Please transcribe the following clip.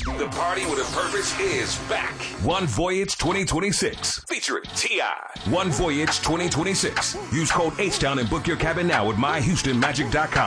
The Party with a Purpose is back. One Voyage 2026 featuring T.I. One Voyage 2026. Use code H-Town and book your cabin now at myhoustonmagic.com.